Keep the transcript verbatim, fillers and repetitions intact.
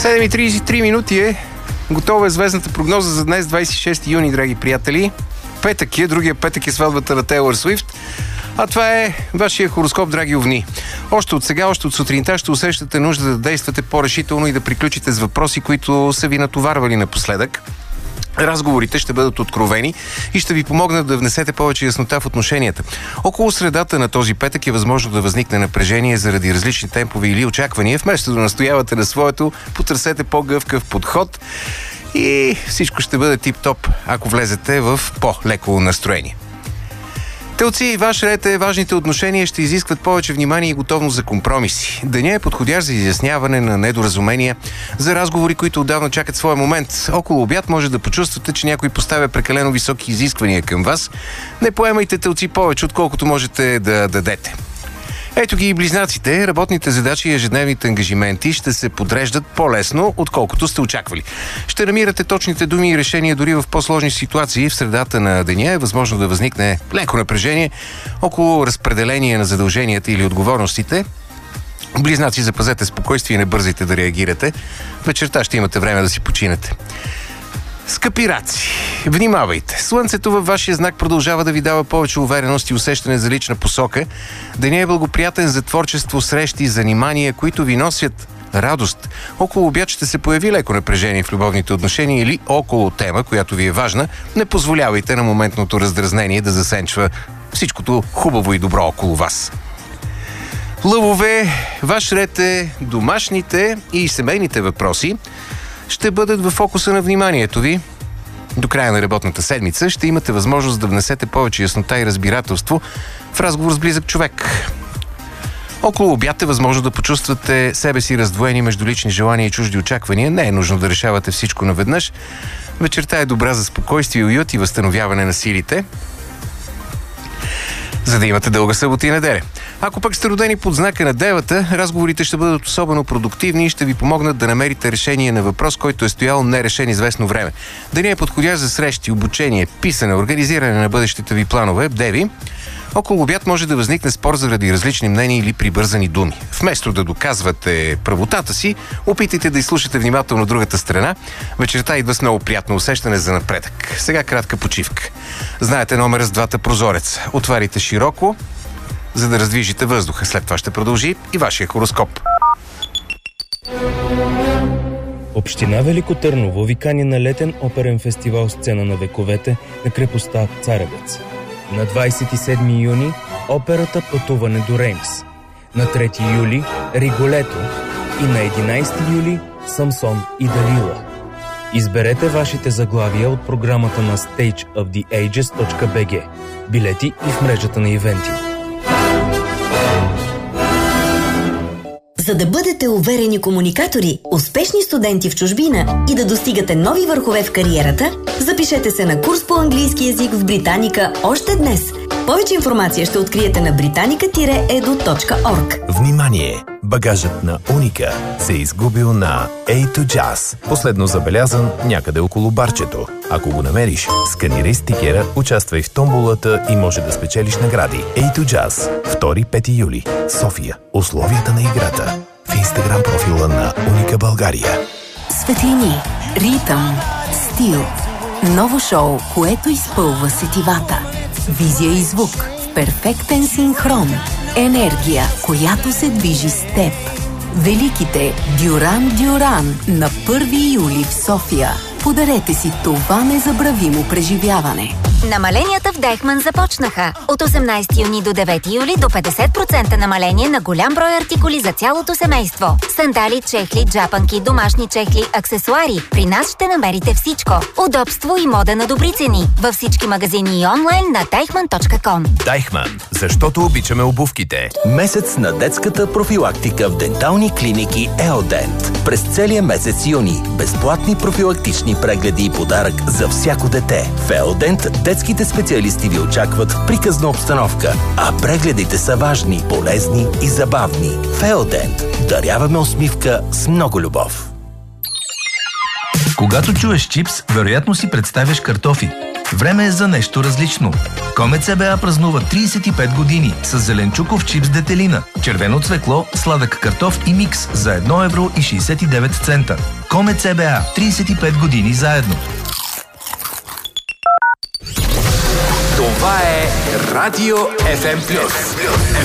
седем и тридесет и три минути е. Готова е звездната прогноза за днес, двадесет и шести юни, драги приятели. Петък е, другия петък е сватбата на Тейлър Суифт. А това е вашия хороскоп, драги овни. Още от сега, още от сутринта ще усещате нужда да действате по-решително и да приключите с въпроси, които са ви натоварвали напоследък. Разговорите ще бъдат откровени и ще ви помогнат да внесете повече яснота в отношенията. Около средата на този петък е възможно да възникне напрежение заради различни темпове или очаквания. Вместо да настоявате на своето, потърсете по-гъвкав подход и всичко ще бъде тип-топ, ако влезете в по-леко настроение. Телци, ваш ред е, важните отношения ще изискват повече внимание и готовност за компромиси. Деня е подходящ за изясняване на недоразумения, за разговори, които отдавна чакат своя момент. Около обяд може да почувствате, че някой поставя прекалено високи изисквания към вас. Не поемайте, телци, повече, отколкото можете да дадете. Ето ги и близнаците. Работните задачи и ежедневните ангажименти ще се подреждат по-лесно, отколкото сте очаквали. Ще намирате точните думи и решения дори в по-сложни ситуации. В средата на деня е възможно да възникне леко напрежение около разпределение на задълженията или отговорностите. Близнаци, запазете спокойствие и не бързайте да реагирате. Вечерта ще имате време да си починете. Скъпи раци, внимавайте! Слънцето във вашия знак продължава да ви дава повече увереност и усещане за лична посока. Денят е благоприятен за творчество, срещи, занимания, които ви носят радост. Около обяд ще се появи леко напрежение в любовните отношения или около тема, която ви е важна. Не позволявайте на моментното раздразнение да засенчва всичкото хубаво и добро около вас. Лъвове, ваш ред е домашните и семейните въпроси ще бъдат в фокуса на вниманието ви. До края на работната седмица ще имате възможност да внесете повече яснота и разбирателство в разговор с близък човек. Около обяд е възможно да почувствате себе си раздвоени между лични желания и чужди очаквания. Не е нужно да решавате всичко наведнъж. Вечерта е добра за спокойствие, уют и възстановяване на силите, за да имате дълга събота и неделя. Ако пък сте родени под знака на девата, разговорите ще бъдат особено продуктивни и ще ви помогнат да намерите решение на въпрос, който е стоял нерешен известно време. Денят е подходящ за срещи, обучение, писане, организиране на бъдещите ви планове. Деви, около обяд може да възникне спор заради различни мнения или прибързани думи. Вместо да доказвате правотата си, опитайте да изслушате внимателно другата страна. Вечерта идва с много приятно усещане за напредък. Сега кратка почивка. Знаете номера с двата прозореца. Отварите широко, за да раздвижите въздуха. След това ще продължи и вашия хороскоп. Община Велико Търново ви кани на летен оперен фестивал Сцена на вековете на крепостта Царевец. На двадесет и седми юни операта Пътуване до Реймс. На трети юли Риголето и на единадесети юли Самсон и Далила. Изберете вашите заглавия от програмата на stage of the ages точка би джи. Билети и в мрежата на ивенти. За да бъдете уверени комуникатори, успешни студенти в чужбина и да достигате нови върхове в кариерата, запишете се на курс по английски език в Британика още днес. Повече информация ще откриете на британика еду точка орг. Внимание! Багажът на Уника се е изгубил на ей ту Jazz. Последно забелязан някъде около барчето. Ако го намериш, сканирай стикера, участвай в томболата и може да спечелиш награди. ей ту Jazz. втори до пети юли. София. Условията на играта. В Инстаграм профила на Уника България. Светлини, ритъм, стил. Ново шоу, което изпълва сетивата. Визия и звук в перфектен синхрон. Енергия, която се движи с теб. Великите Дюран Дюран на първи юли в София. Подарете си това незабравимо преживяване. Намаленията в Дайхман започнаха. От осемнадесети юни до девети юли до петдесет процента намаление на голям брой артикули за цялото семейство. Сандали, чехли, джапанки, домашни чехли, аксесуари. При нас ще намерите всичко. Удобство и мода на добри цени. Във всички магазини и онлайн на дайхман точка ком. Дайхман, защото обичаме обувките. Месец на детската профилактика в дентални клиники Еодент. През целия месец юни безплатни профилактични прегледи и подарък за всяко дете. В Еодент детските специалисти ви очакват в приказна обстановка, а прегледите са важни, полезни и забавни. В Еодент даряваме усмивка с много любов. Когато чуеш чипс, вероятно си представяш картофи. Време е за нещо различно. Комет ЦБА празнува трийсет и пет години с зеленчуков чипс детелина, червено цвекло, сладък картоф и микс за едно евро и шейсет и девет цента. Комет ЦБА. трийсет и пет години заедно. Това е Радио Еф Ем Плюс.